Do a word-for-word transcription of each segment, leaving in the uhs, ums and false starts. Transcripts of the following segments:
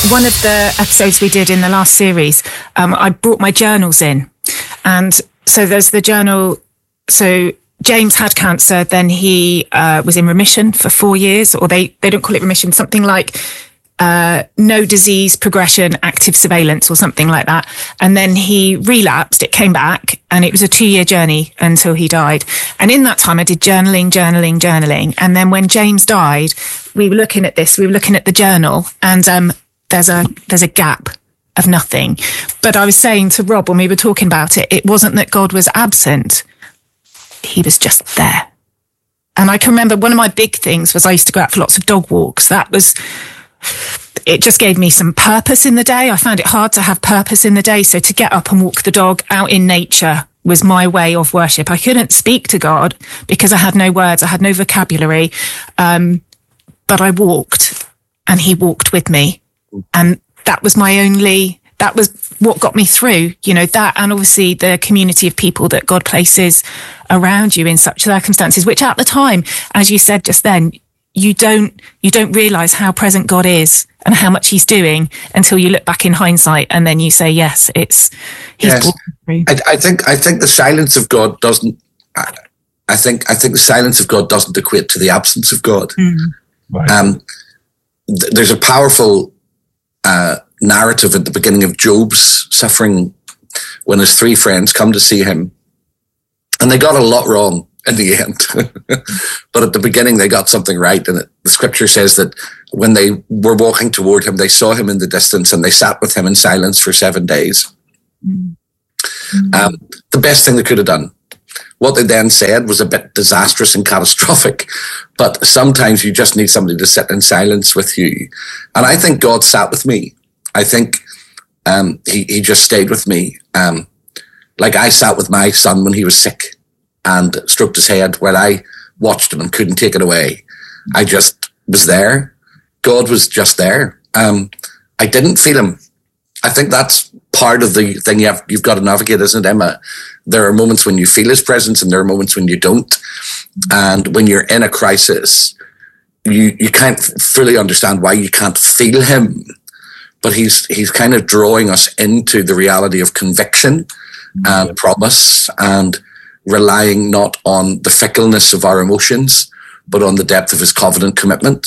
one of the episodes we did in the last series, um, I brought my journals in. And so there's the journal. So James had cancer, then he uh, was in remission for four years, or they, they don't call it remission, something like uh, no disease progression, active surveillance or something like that. And then he relapsed, it came back, and it was a two-year journey until he died. And in that time, I did journaling, journaling, journaling. And then when James died, we were looking at this, we were looking at the journal, and um, there's a there's a gap of nothing. But I was saying to Rob when we were talking about it, it wasn't that God was absent. He was just there. And I can remember one of my big things was I used to go out for lots of dog walks. That was, it just gave me some purpose in the day. I found it hard to have purpose in the day. So to get up and walk the dog out in nature was my way of worship. I couldn't speak to God because I had no words. I had no vocabulary. Um, but I walked and he walked with me. And that was my only, that was what got me through, you know, that, and obviously the community of people that God places around you in such circumstances, which at the time, as you said just then, you don't, you don't realize how present God is and how much he's doing until you look back in hindsight. And then you say, yes, it's, he's yes. through. I, I think, I think the silence of God doesn't, I, I think, I think the silence of God doesn't equate to the absence of God. Mm. Right. Um, th- there's a powerful, uh, narrative at the beginning of Job's suffering when his three friends come to see him, and they got a lot wrong in the end. But at the beginning they got something right, and it, the scripture says that when they were walking toward him, they saw him in the distance and they sat with him in silence for seven days. Mm-hmm. Um, the best thing they could have done. What they then said was a bit disastrous and catastrophic, but sometimes you just need somebody to sit in silence with you. And I think God sat with me. I think um, he, he just stayed with me. Um, like I sat with my son when he was sick and stroked his head while I watched him and couldn't take it away. I just was there. God was just there. Um, I didn't feel him. I think that's part of the thing you have, you've got to navigate, isn't it, Emma? There are moments when you feel his presence and there are moments when you don't. And when you're in a crisis, you, you can't fully understand why you can't feel him. But he's he's kind of drawing us into the reality of conviction and mm-hmm. promise, and relying not on the fickleness of our emotions, but on the depth of his covenant commitment.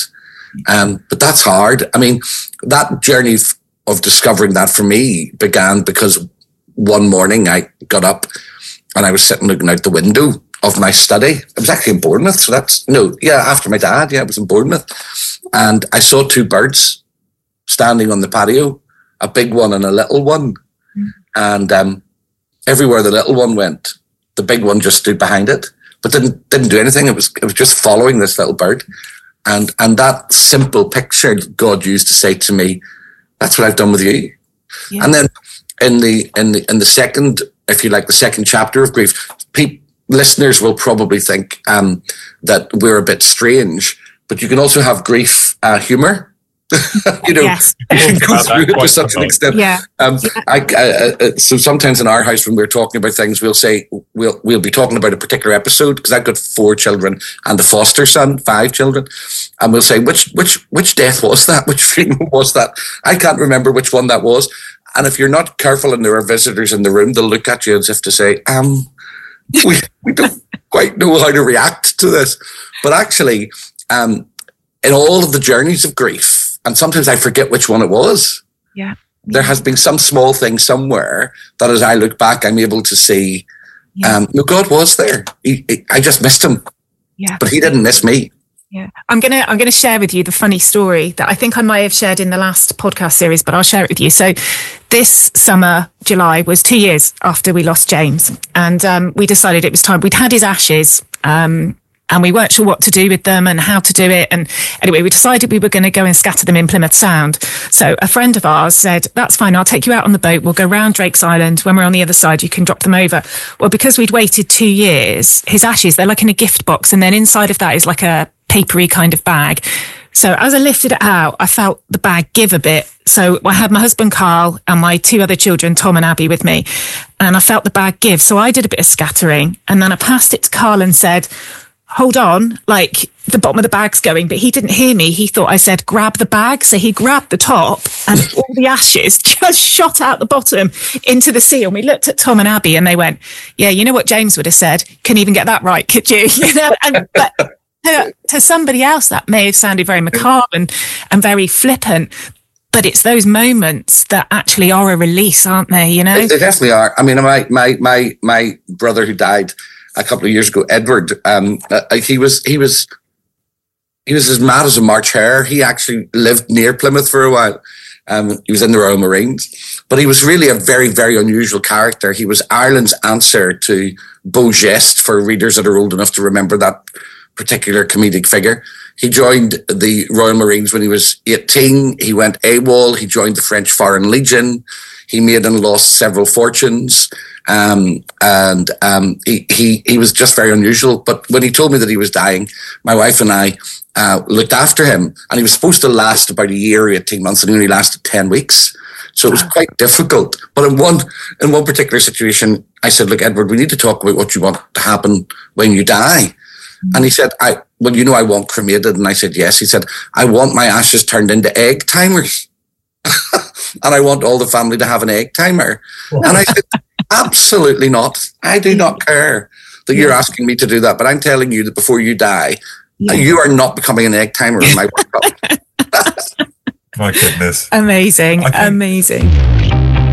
Um, but that's hard. I mean, that journey of discovering that for me began because one morning I got up and I was sitting looking out the window of my study. I was actually in Bournemouth, so that's, no, yeah, after my dad, yeah, I was in Bournemouth. And I saw two birds standing on the patio, a big one and a little one. Mm. And um, everywhere the little one went, the big one just stood behind it, but didn't didn't do anything. It was it was just following this little bird. And and that simple picture God used to say to me, that's what I've done with you. Yeah. And then in the in the in the second, if you like, the second chapter of grief, pe- listeners will probably think um, that we're a bit strange, but you can also have grief uh, humor. you know, yes. you can go through it to such an extent. Yeah. Um, yeah. I, I, I, so sometimes in our house, when we're talking about things, we'll say we'll we'll be talking about a particular episode, because I've got four children and a foster son, five children, and we'll say which which which death was that? Which funeral was that? I can't remember which one that was. And if you're not careful and there are visitors in the room, they'll look at you as if to say, um, we we don't quite know how to react to this. But actually, um, in all of the journeys of grief, and sometimes I forget which one it was. Yeah. There has been some small thing somewhere that as I look back, I'm able to see, yeah. um, no, God was there. He, he, I just missed him. Yeah. But he didn't miss me. Yeah. I'm going to, I'm going to share with you the funny story that I think I might have shared in the last podcast series, but I'll share it with you. So this summer, July, was two years after we lost James. And um, we decided it was time. We'd had his ashes, um, and we weren't sure what to do with them and how to do it. And anyway, we decided we were going to go and scatter them in Plymouth Sound. So a friend of ours said, that's fine, I'll take you out on the boat. We'll go round Drake's Island. When we're on the other side, you can drop them over. Well, because we'd waited two years, his ashes, they're like in a gift box. And then inside of that is like a papery kind of bag. So as I lifted it out, I felt the bag give a bit. So I had my husband, Carl, and my two other children, Tom and Abby, with me. And I felt the bag give. So I did a bit of scattering. And then I passed it to Carl and said, hold on, like the bottom of the bag's going, but he didn't hear me. He thought I said, grab the bag. So he grabbed the top and all the ashes just shot out the bottom into the sea. And we looked at Tom and Abby and they went, yeah, you know what James would have said? Couldn't even get that right, could you? You know, and but to, to somebody else that may have sounded very macabre and, and very flippant. But it's those moments that actually are a release, aren't they? You know, they definitely are. I mean, my my my my brother who died a couple of years ago, Edward. Um, uh, he was he was he was as mad as a March hare. He actually lived near Plymouth for a while. Um, he was in the Royal Marines, but he was really a very very unusual character. He was Ireland's answer to Beau Geste, for readers that are old enough to remember that particular comedic figure. He joined the Royal Marines when he was eighteen. He went AWOL. He joined the French Foreign Legion. He made and lost several fortunes. Um, and um, he, he, he was just very unusual. But when he told me that he was dying, my wife and I uh, looked after him. And he was supposed to last about a year, eighteen months, and he only lasted ten weeks. So it was quite difficult. But in one in one particular situation, I said, look, Edward, we need to talk about what you want to happen when you die. And he said, I, well, you know, I want cremated. And I said, yes. He said, I want my ashes turned into egg timers. And I want all the family to have an egg timer. And I said, absolutely not. I do not care that you're asking me to do that. But I'm telling you that before you die, yeah. you are not becoming an egg timer in my workup. My goodness. Amazing. Amazing.